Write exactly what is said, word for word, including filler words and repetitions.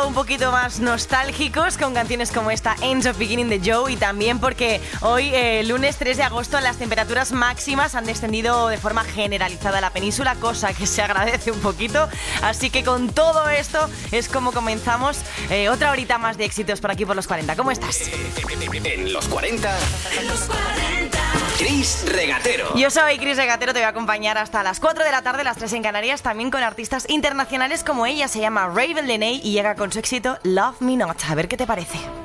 un poquito más nostálgicos con canciones como esta Ends of Beginning de Joe, y también porque hoy, eh, lunes tres de agosto, las temperaturas máximas han descendido de forma generalizada a la península, cosa que se agradece un poquito. Así que con todo esto es como comenzamos eh, otra horita más de éxitos por aquí por los cuarenta. ¿Cómo estás? En los cuarenta, Chris Regatero. Yo soy Chris Regatero, te voy a acompañar hasta las cuatro de la tarde, las tres en Canarias, también con artistas internacionales como ella. Se llama Raven Lenae y llega con su éxito Love Me Not. A ver qué te parece.